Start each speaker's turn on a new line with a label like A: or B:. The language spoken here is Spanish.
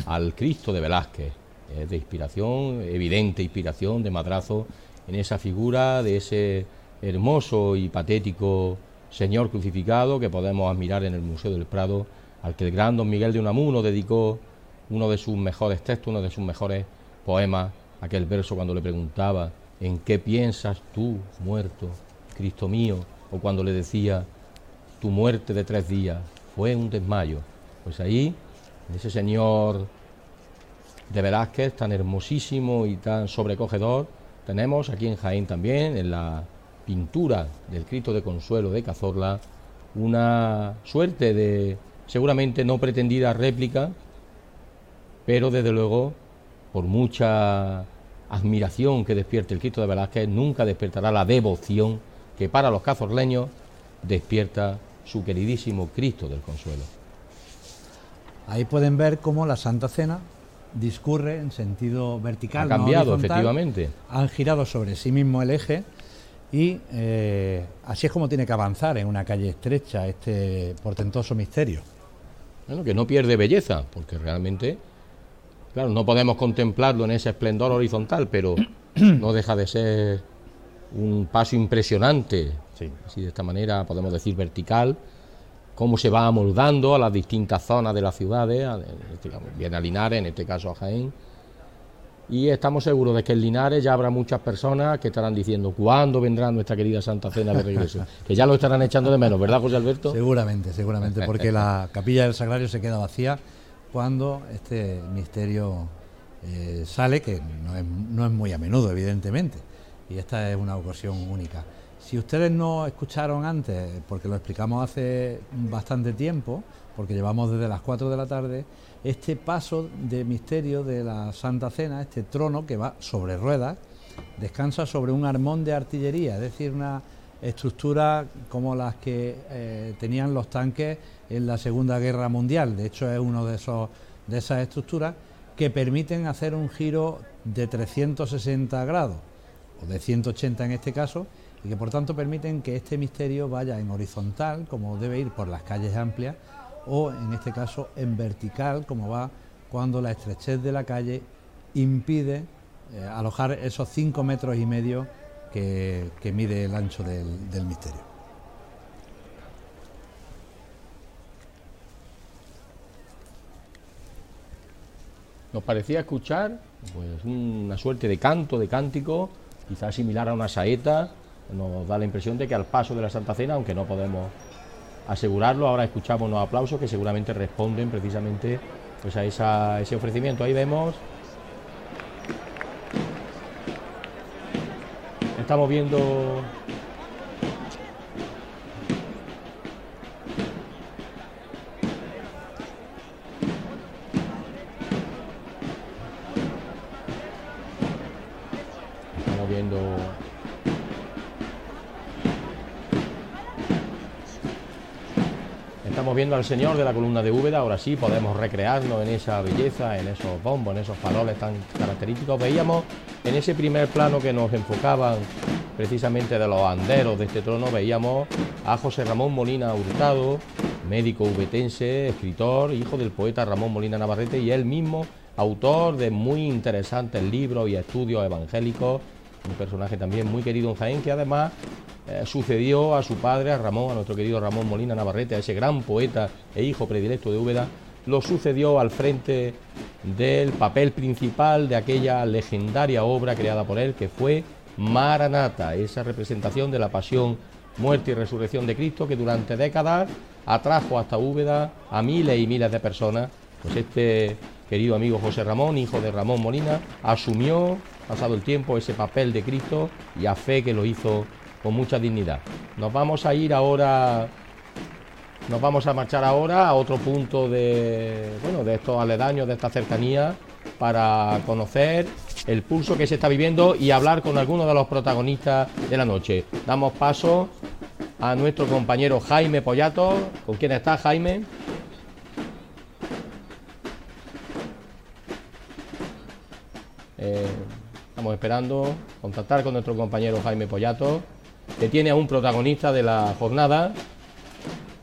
A: al Cristo de Velázquez, de inspiración, evidente inspiración de Madrazo en esa figura de ese hermoso y patético Señor crucificado que podemos admirar en el Museo del Prado, al que el gran don Miguel de Unamuno dedicó uno de sus mejores textos, uno de sus mejores poemas, aquel verso cuando le preguntaba: ¿en qué piensas tú, muerto, Cristo mío? O cuando le decía: tu muerte de 3 días fue un desmayo. Pues ahí, ese Señor de Velázquez, tan hermosísimo y tan sobrecogedor, tenemos aquí en Jaén también, en la pintura del Cristo de Consuelo de Cazorla, una suerte de, seguramente no pretendida réplica, pero desde luego, por mucha admiración que despierte el Cristo de Velázquez, nunca despertará la devoción que para los cazorleños despierta su queridísimo Cristo del Consuelo.
B: Ahí pueden ver cómo la Santa Cena discurre en sentido vertical.
A: Ha cambiado,
B: no horizontal.
A: efectivamente.
B: Han girado sobre sí mismo el eje y así es como tiene que avanzar en una calle estrecha este portentoso misterio.
A: Bueno, que no pierde belleza, porque realmente, claro, no podemos contemplarlo en ese esplendor horizontal, pero no deja de ser un paso impresionante, sí, así de esta manera podemos decir vertical, cómo se va amoldando a las distintas zonas de las ciudades, bien a Linares, en este caso a Jaén, y estamos seguros de que en Linares ya habrá muchas personas que estarán diciendo: ¿cuándo vendrá nuestra querida Santa Cena de regreso? Que ya lo estarán echando de menos, ¿verdad, José Alberto?
B: Seguramente, porque la capilla del Sagrario se queda vacía cuando este misterio sale, que no es muy a menudo, evidentemente, y esta es una ocasión única. Si ustedes no escucharon antes, porque lo explicamos hace bastante tiempo, porque llevamos desde las 4 de la tarde, este paso de misterio de la Santa Cena, este trono que va sobre ruedas, descansa sobre un armón de artillería, es decir, una estructura como las que tenían los tanques en la Segunda Guerra Mundial. De hecho, es uno de esas estructuras que permiten hacer un giro de 360 grados, o de 180 en este caso, y que por tanto permiten que este misterio vaya en horizontal, como debe ir por las calles amplias, o en este caso en vertical, como va cuando la estrechez de la calle impide alojar esos 5,5 metros que mide el ancho del misterio.
A: Nos parecía escuchar pues una suerte de canto, de cántico, quizás similar a una saeta. Nos da la impresión de que al paso de la Santa Cena, aunque no podemos asegurarlo, ahora escuchamos unos aplausos que seguramente responden precisamente pues a ese ofrecimiento. Ahí vemos, estamos viendo al Señor de la columna de Úbeda. Ahora sí podemos recrearnos en esa belleza, en esos bombos, en esos faroles tan característicos. Veíamos en ese primer plano que nos enfocaban precisamente de los anderos de este trono, veíamos a José Ramón Molina Hurtado, médico ubetense, escritor, hijo del poeta Ramón Molina Navarrete, y él mismo autor de muy interesantes libros y estudios evangélicos, un personaje también muy querido en Jaén, que además sucedió a su padre, a nuestro querido Ramón Molina Navarrete, a ese gran poeta e hijo predilecto de Úbeda, lo sucedió al frente del papel principal de aquella legendaria obra creada por él, que fue Maranata, esa representación de la pasión, muerte y resurrección de Cristo, que durante décadas atrajo hasta Úbeda a miles y miles de personas. Pues este querido amigo José Ramón, hijo de Ramón Molina, asumió, pasado el tiempo, ese papel de Cristo, y a fe que lo hizo con mucha dignidad. Nos vamos a marchar ahora a otro punto de estos aledaños, de esta cercanía, para conocer el pulso que se está viviendo y hablar con algunos de los protagonistas de la noche. Damos paso a nuestro compañero Jaime Pollato. ¿Con quién está, Jaime? Estamos esperando contactar con nuestro compañero Jaime Pollato, que tiene a un protagonista de la jornada,